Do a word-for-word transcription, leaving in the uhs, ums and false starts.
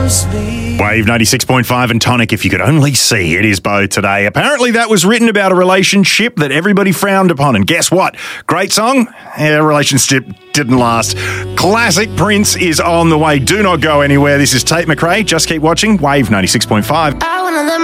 Wave ninety-six point five and Tonic, if you could only see. It is Bo today. Apparently that was written about a relationship that everybody frowned upon. And guess what? Great song. Yeah, relationship didn't last. Classic Prince is on the way. Do not go anywhere. This is Tate McRae. Just keep watching. Wave ninety-six point five.